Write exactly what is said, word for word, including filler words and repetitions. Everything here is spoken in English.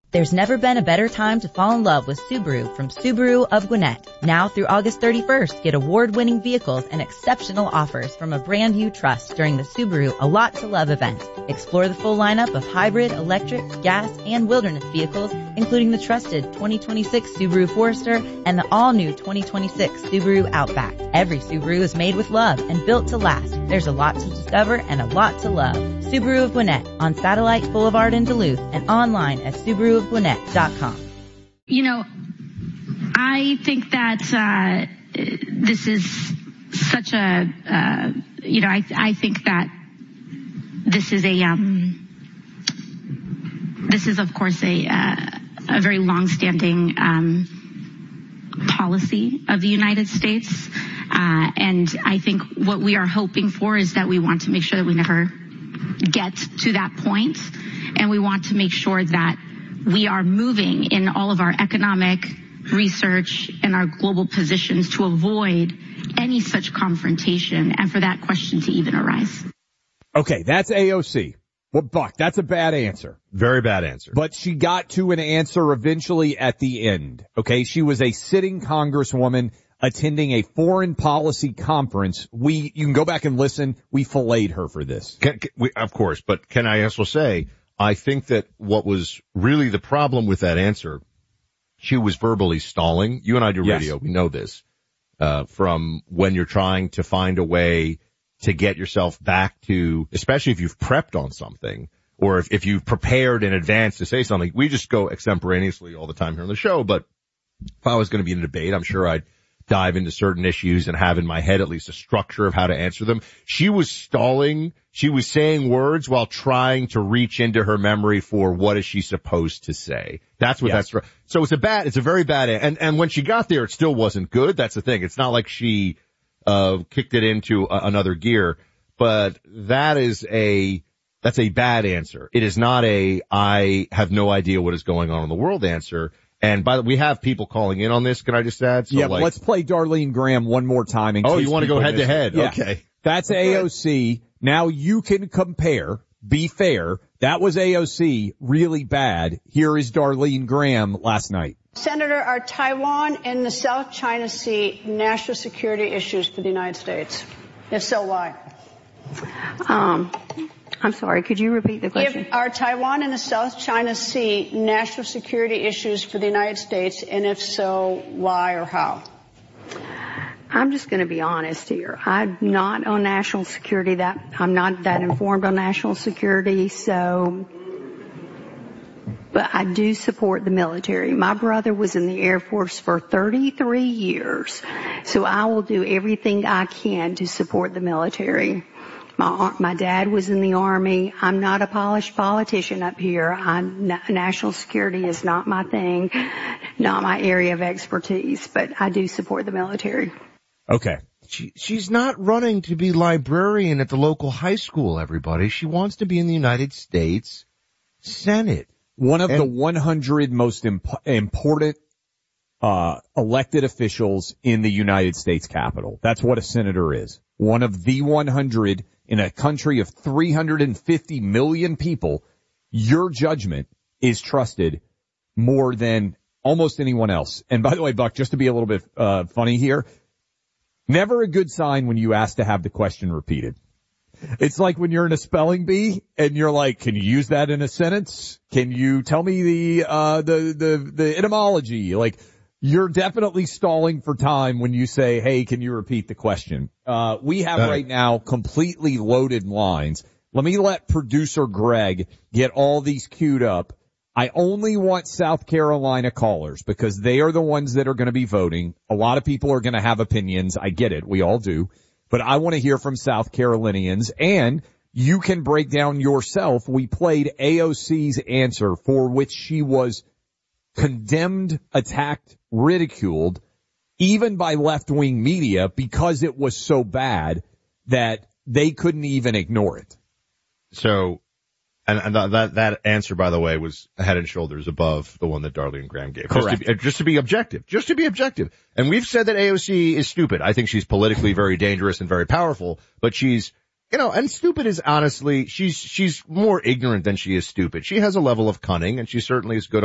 There's never been a better time to fall in love with Subaru from Subaru of Gwinnett. Now through August thirty-first, get award-winning vehicles and exceptional offers from a brand you trust during the Subaru A Lot to Love event. Explore the full lineup of hybrid, electric, gas, and wilderness vehicles, including the trusted twenty twenty-six Subaru Forester and the all-new twenty twenty-six Subaru Outback. Every Subaru is made with love and built to last. There's a lot to discover and a lot to love. Subaru of Gwinnett on Satellite Boulevard in Duluth and online at Subaru of Gwinnett dot com. You know, I think that uh, this is such a, uh, you know, I, I think that this is a, um, this is of course a, uh, a very long-standing um, policy of the United States, uh, and I think what we are hoping for is that we want to make sure that we never get to that point, and we want to make sure that we are moving in all of our economic research and our global positions to avoid any such confrontation and for that question to even arise. Okay, that's A O C. Well, Buck, that's a bad answer. Very bad answer. But she got to an answer eventually at the end. Okay, she was a sitting congresswoman attending a foreign policy conference. We, you can go back and listen. We filleted her for this. Can, can, we, of course, but can I also say, I think that what was really the problem with that answer, she was verbally stalling. You and I do radio. Yes. We know this, uh, from when you're trying to find a way to get yourself back to, especially if you've prepped on something or if, if you've prepared in advance to say something. We just go extemporaneously all the time here on the show. But if I was going to be in a debate, I'm sure I'd dive into certain issues and have in my head at least a structure of how to answer them. She was stalling. She was saying words while trying to reach into her memory for what is she supposed to say. That's what yes. that's. So it's a bad, it's a very bad, and, and when she got there, it still wasn't good. That's the thing. It's not like she, uh, kicked it into a, another gear, but that is a, that's a bad answer. It is not a, I have no idea what is going on in the world answer. And by the way, we have people calling in on this. Can I just add? So yeah, like, but let's play Darlene Graham one more time. In oh, case you want to go head to head? Yeah. Okay. That's A O C. Now you can compare. Be fair. That was A O C really bad. Here is Darlene Graham last night. Senator, are Taiwan and the South China Sea national security issues for the United States? If so, why? Um, I'm sorry, could you repeat the question? If, are Taiwan and the South China Sea national security issues for the United States, and if so, why or how? I'm just going to be honest here. I'm not on national security. That I'm not that informed on national security, so, but I do support the military. My brother was in the Air Force for thirty-three years, so I will do everything I can to support the military. My, my dad was in the Army. I'm not a polished politician up here. I'm, national security is not my thing, not my area of expertise, but I do support the military. Okay. She, she's not running to be librarian at the local high school, everybody. She wants to be in the United States Senate. One of and, the one hundred most imp- important uh elected officials in the United States Capitol. That's what a senator is. One of the one hundred in a country of three hundred fifty million people. Your judgment is trusted more than almost anyone else. And by the way, Buck, just to be a little bit uh funny here, never a good sign when you ask to have the question repeated. It's like when you're in a spelling bee and you're like, can you use that in a sentence? Can you tell me the, uh, the, the, the etymology? Like, you're definitely stalling for time when you say, hey, can you repeat the question? Uh, we have right now completely loaded lines. Let me let producer Greg get all these queued up. I only want South Carolina callers because they are the ones that are going to be voting. A lot of people are going to have opinions. I get it. We all do. But I want to hear from South Carolinians, and you can break down yourself. We played A O C's answer for which she was condemned, attacked, ridiculed, even by left-wing media because it was so bad that they couldn't even ignore it. So, and, and that, that answer, by the way, was head and shoulders above the one that Darlene Graham gave. Correct. Just to, be, just to be objective. Just to be objective. And we've said that A O C is stupid. I think she's politically very dangerous and very powerful, but she's, you know, and stupid is honestly, she's, she's more ignorant than she is stupid. She has a level of cunning, and she certainly is good